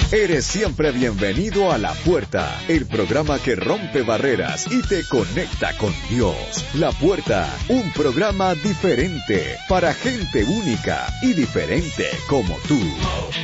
Eres siempre bienvenido a La Puerta, el programa que rompe barreras y te conecta con Dios. La Puerta, un programa diferente para gente única y diferente como tú.